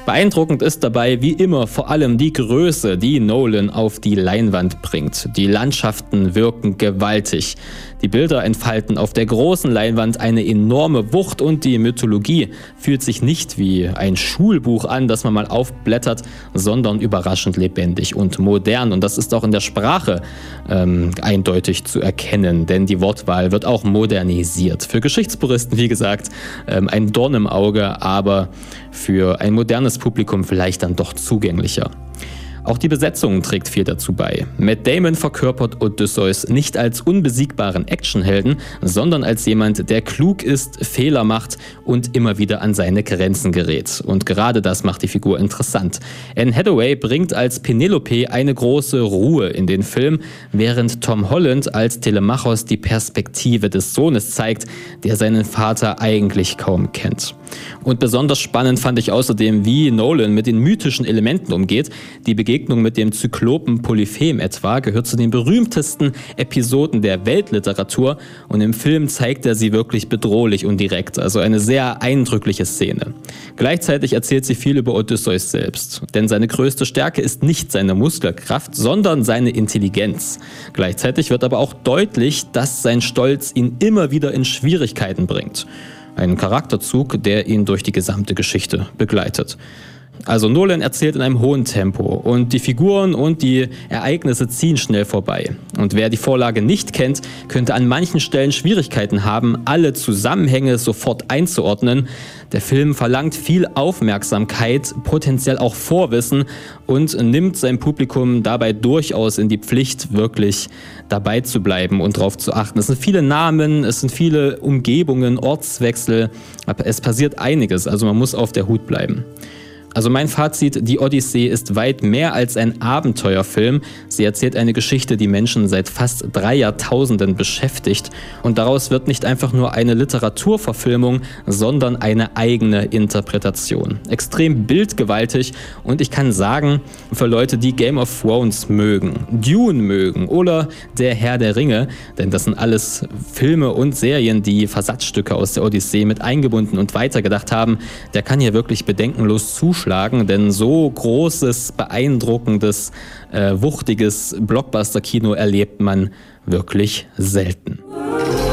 Beeindruckend ist dabei wie immer vor allem die Größe, die Nolan auf die Leinwand bringt. Die Landschaften wirken gewaltig. Die Bilder entfalten auf der großen Leinwand eine enorme Wucht und die Mythologie fühlt sich nicht wie ein Schulbuch an, das man mal aufblättert, sondern überraschend lebendig und modern. Und das ist auch in der Sprache eindeutig zu erkennen, denn die Wortwahl wird auch modernisiert. Für Geschichtspuristen, wie gesagt, ein Dorn im Auge, aber für ein modernes Publikum vielleicht dann doch zugänglicher. Auch die Besetzung trägt viel dazu bei. Matt Damon verkörpert Odysseus nicht als unbesiegbaren Actionhelden, sondern als jemand, der klug ist, Fehler macht und immer wieder an seine Grenzen gerät. Und gerade das macht die Figur interessant. Anne Hathaway bringt als Penelope eine große Ruhe in den Film, während Tom Holland als Telemachos die Perspektive des Sohnes zeigt, der seinen Vater eigentlich kaum kennt. Und besonders spannend fand ich außerdem, wie Nolan mit den mythischen Elementen umgeht. Die Begegnung mit dem Zyklopen Polyphem etwa gehört zu den berühmtesten Episoden der Weltliteratur und im Film zeigt er sie wirklich bedrohlich und direkt, also eine sehr eindrückliche Szene. Gleichzeitig erzählt sie viel über Odysseus selbst, denn seine größte Stärke ist nicht seine Muskelkraft, sondern seine Intelligenz. Gleichzeitig wird aber auch deutlich, dass sein Stolz ihn immer wieder in Schwierigkeiten bringt. Ein Charakterzug, der ihn durch die gesamte Geschichte begleitet. Also Nolan erzählt in einem hohen Tempo und die Figuren und die Ereignisse ziehen schnell vorbei. Und wer die Vorlage nicht kennt, könnte an manchen Stellen Schwierigkeiten haben, alle Zusammenhänge sofort einzuordnen. Der Film verlangt viel Aufmerksamkeit, potenziell auch Vorwissen und nimmt sein Publikum dabei durchaus in die Pflicht, wirklich dabei zu bleiben und darauf zu achten. Es sind viele Namen, es sind viele Umgebungen, Ortswechsel, es passiert einiges, also man muss auf der Hut bleiben. Also mein Fazit, die Odyssee ist weit mehr als ein Abenteuerfilm. Sie erzählt eine Geschichte, die Menschen seit fast 3 Jahrtausenden beschäftigt. Und daraus wird nicht einfach nur eine Literaturverfilmung, sondern eine eigene Interpretation. Extrem bildgewaltig und ich kann sagen, für Leute, die Game of Thrones mögen, Dune mögen oder Der Herr der Ringe, denn das sind alles Filme und Serien, die Versatzstücke aus der Odyssee mit eingebunden und weitergedacht haben, der kann hier wirklich bedenkenlos zuschauen. Denn so großes, beeindruckendes, wuchtiges Blockbuster-Kino erlebt man wirklich selten.